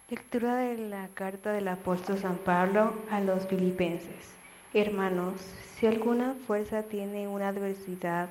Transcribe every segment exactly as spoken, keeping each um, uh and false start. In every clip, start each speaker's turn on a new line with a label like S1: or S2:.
S1: Lectura de la carta del apóstol San Pablo a los filipenses. Hermanos, si alguna fuerza tiene una adversidad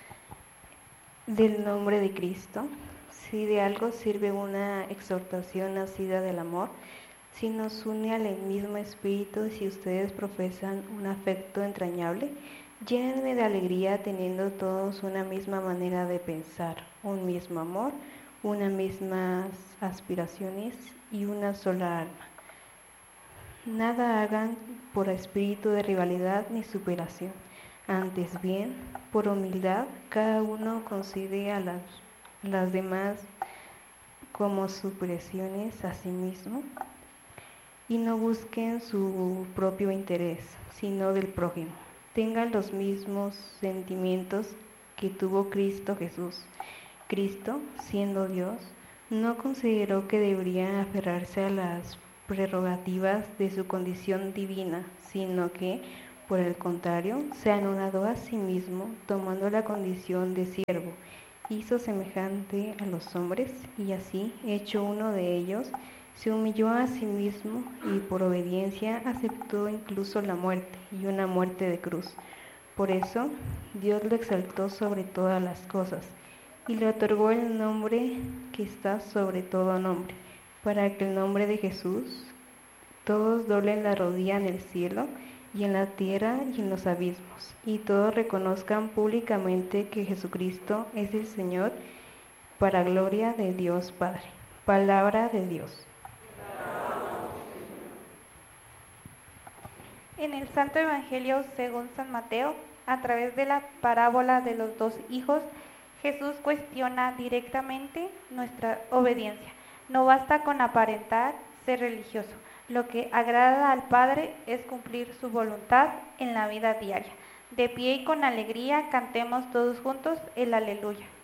S1: del nombre de Cristo, si de algo sirve una exhortación nacida del amor, si nos une al mismo espíritu, si ustedes profesan un afecto entrañable, llénenme de alegría teniendo todos una misma manera de pensar, un mismo amor, unas mismas aspiraciones y una sola alma. Nada hagan por espíritu de rivalidad ni superación. Antes bien, por humildad, cada uno considere a las, las demás como superaciones a sí mismo y no busquen su propio interés, sino del prójimo. Tengan los mismos sentimientos que tuvo Cristo Jesús. Cristo, siendo Dios, no consideró que debería aferrarse a las prerrogativas de su condición divina, sino que, por el contrario, se anonadó a sí mismo, tomando la condición de siervo, hizo semejante a los hombres, y así, hecho uno de ellos, se humilló a sí mismo y por obediencia aceptó incluso la muerte, y una muerte de cruz. Por eso, Dios lo exaltó sobre todas las cosas, y le otorgó el nombre que está sobre todo nombre, para que el nombre de Jesús todos doblen la rodilla en el cielo y en la tierra y en los abismos, y todos reconozcan públicamente que Jesucristo es el Señor, para gloria de Dios Padre. Palabra de Dios.
S2: En el Santo Evangelio según San Mateo, a través de la parábola de los dos hijos, Jesús cuestiona directamente nuestra obediencia. No basta con aparentar ser religioso. Lo que agrada al Padre es cumplir su voluntad en la vida diaria. De pie y con alegría cantemos todos juntos el aleluya.